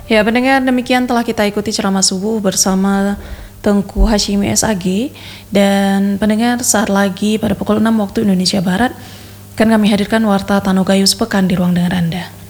Ya, pendengar, demikian telah kita ikuti ceramah subuh bersama Tengku Hashimi SAG. Dan pendengar, saat lagi pada pukul 6 waktu Indonesia Barat akan kami hadirkan Warta Tanogayus Pekan di ruang dengar Anda.